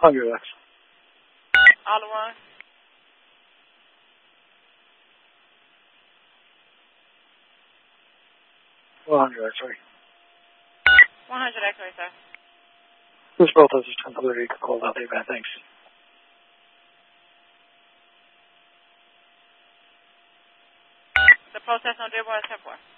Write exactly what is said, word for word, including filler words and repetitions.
Hundred X. All the one. One hundred X-ray. One hundred X-ray, sir. This both of us is completely called out there, man. Thanks. The protest on Dearborn ten four.